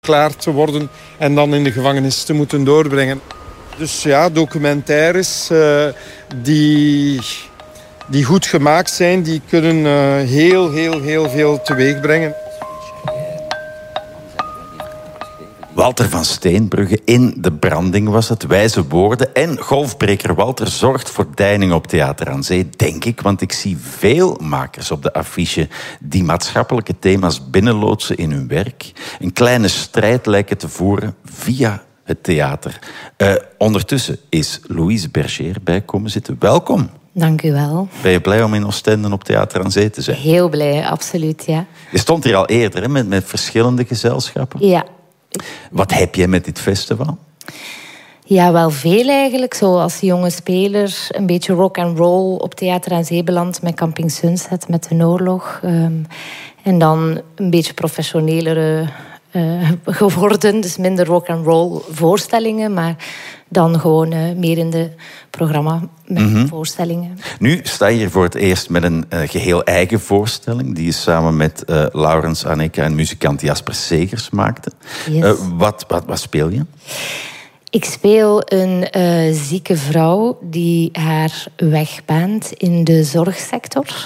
klaar te worden en dan in de gevangenis te moeten doorbrengen. Dus ja, documentaires die goed gemaakt zijn, die kunnen heel veel teweeg brengen. Walter van Steenbrugge in De Branding was het. Wijze woorden. En golfbreker Walter zorgt voor deining op Theater aan Zee, denk ik. Want ik zie veel makers op de affiche die maatschappelijke thema's binnenloodsen in hun werk. Een kleine strijd lijken te voeren via het theater. Ondertussen is Louise Berger bij komen zitten. Welkom. Dank u wel. Ben je blij om in Oostende op Theater aan Zee te zijn? Heel blij, absoluut, ja. Je stond hier al eerder, hè, met verschillende gezelschappen. Ja. Wat heb jij met dit festival? Ja, wel veel eigenlijk. Zo als jonge speler een beetje rock and roll op Theater aan Zee beland met Camping Sunset, met de oorlog. En dan een beetje professionelere geworden. Dus minder rock and roll voorstellingen, maar dan gewoon meer in de programma met voorstellingen. Nu sta je hier voor het eerst met een geheel eigen voorstelling die je samen met Laurens Aneka en muzikant Jasper Segers maakte. Yes. Wat speel je? Ik speel een zieke vrouw die haar weg baant in de zorgsector.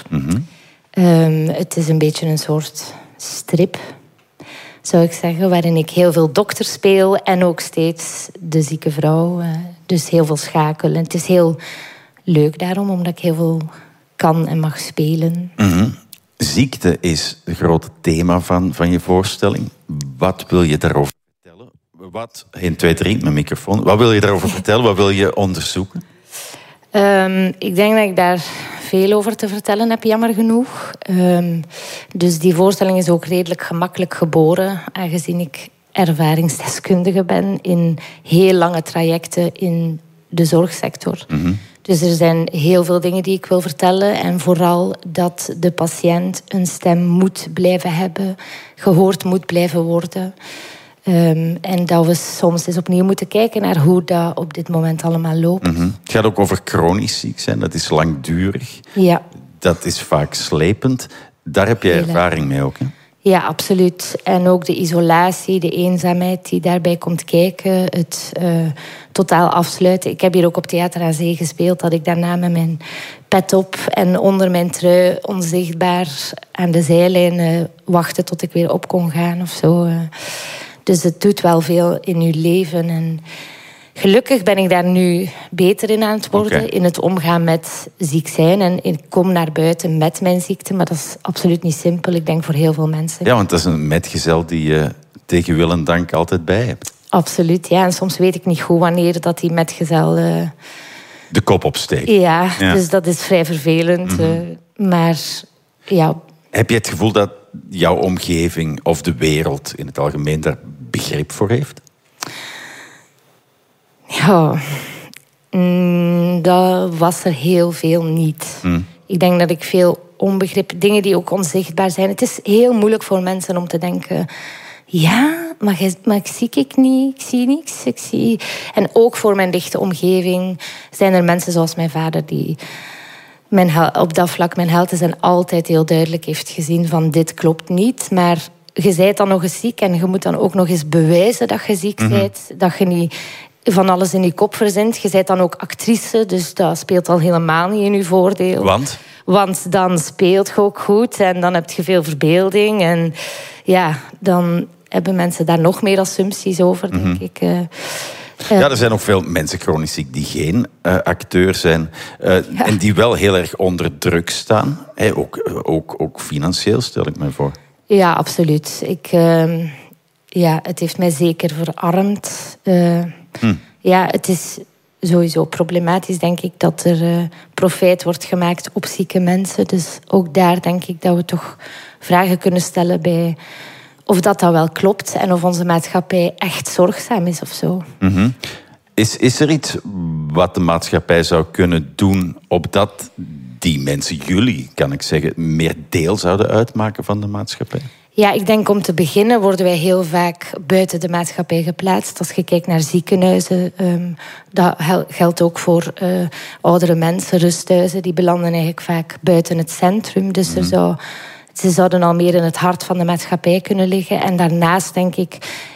Het is een beetje een soort strip, zou ik zeggen, waarin ik heel veel dokter speel en ook steeds de zieke vrouw. Dus heel veel schakelen. Het is heel leuk daarom, omdat ik heel veel kan en mag spelen. Ziekte is het grote thema van je voorstelling. Wat wil je daarover vertellen? 1, 2, 3, mijn microfoon. Wat wil je daarover vertellen? Wat wil je onderzoeken? Ik denk dat ik daar veel over te vertellen heb, jammer genoeg. Dus die voorstelling is ook redelijk gemakkelijk geboren, aangezien ik ervaringsdeskundige ben in heel lange trajecten in de zorgsector. Dus er zijn heel veel dingen die ik wil vertellen. En vooral dat de patiënt een stem moet blijven hebben, gehoord moet blijven worden. En dat we soms eens opnieuw moeten kijken naar hoe dat op dit moment allemaal loopt. Het gaat ook over chronisch ziek zijn. Dat is langdurig. Ja. Dat is vaak slepend. Daar heb je ervaring mee ook, hè? Ja, absoluut. En ook de isolatie, de eenzaamheid die daarbij komt kijken. Het totaal afsluiten. Ik heb hier ook op Theater aan Zee gespeeld, dat ik daarna met mijn pet op en onder mijn trui onzichtbaar aan de zijlijn wachtte tot ik weer op kon gaan of zo. Dus het doet wel veel in uw leven. En gelukkig ben ik daar nu beter in aan het worden. In het omgaan met ziek zijn. En ik kom naar buiten met mijn ziekte. Maar dat is absoluut niet simpel, ik denk voor heel veel mensen. Ja, want dat is een metgezel die je tegen wil en dank altijd bij hebt. Absoluut, ja. En soms weet ik niet goed wanneer dat die metgezel de kop opsteekt. Ja, dus dat is vrij vervelend. Maar ja. Heb je het gevoel dat jouw omgeving of de wereld in het algemeen daar begrip voor heeft? Ja, dat was er heel veel niet. Ik denk dat ik veel onbegrip, dingen die ook onzichtbaar zijn. Het is heel moeilijk voor mensen om te denken, ja, maar ik zie niet, ik zie niks. En ook voor mijn dichte omgeving zijn er mensen zoals mijn vader die op dat vlak mijn helte zijn altijd heel duidelijk heeft gezien van dit klopt niet, maar je bent dan nog eens ziek en je moet dan ook nog eens bewijzen dat je ziek bent, dat je niet van alles in je kop verzint. Je bent dan ook actrice, dus dat speelt al helemaal niet in je voordeel. Want dan speelt je ook goed en dan heb je veel verbeelding en ja, dan hebben mensen daar nog meer assumpties over, denk ik. Ja, er zijn ook veel mensen chronisch ziek die geen acteur zijn. En die wel heel erg onder druk staan. Ook financieel, stel ik mij voor. Ja, absoluut. Het heeft mij zeker verarmd. Ja, het is sowieso problematisch, denk ik, dat er profijt wordt gemaakt op zieke mensen. Dus ook daar denk ik dat we toch vragen kunnen stellen bij of dat wel klopt en of onze maatschappij echt zorgzaam is of zo. Is er iets wat de maatschappij zou kunnen doen opdat die mensen, jullie, kan ik zeggen, meer deel zouden uitmaken van de maatschappij? Ja, ik denk om te beginnen worden wij heel vaak buiten de maatschappij geplaatst. Als je kijkt naar ziekenhuizen, dat geldt ook voor oudere mensen, rusthuizen. Die belanden eigenlijk vaak buiten het centrum. Dus ze zouden al meer in het hart van de maatschappij kunnen liggen. En daarnaast denk ik